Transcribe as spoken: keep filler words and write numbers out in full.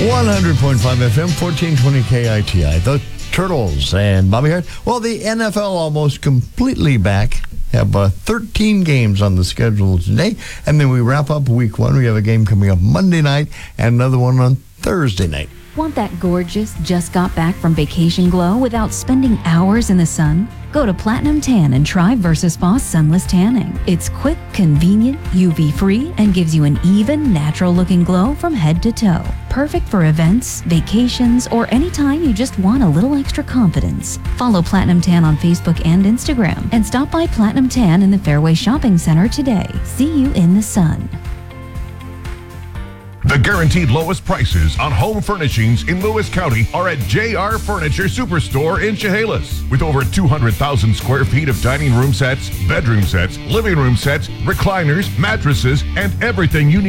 one hundred point five F M, fourteen twenty K I T I. The Turtles and Bobby Hart. Well, the N F L almost completely back. Have uh, thirteen games on the schedule today. And then we wrap up week one. We have a game coming up Monday night and another one on Thursday night. Want that gorgeous, just got back from vacation glow without spending hours in the sun? Go to Platinum Tan and try Versus Boss Sunless Tanning. It's quick, convenient, U V-free, and gives you an even, natural-looking glow from head to toe. Perfect for events, vacations, or anytime you just want a little extra confidence. Follow Platinum Tan on Facebook and Instagram, and stop by Platinum Tan in the Fairway Shopping Center today. See you in the sun. The guaranteed lowest prices on home furnishings in Lewis County are at J R Furniture Superstore in Chehalis. With over two hundred thousand square feet of dining room sets, bedroom sets, living room sets, recliners, mattresses, and everything you need.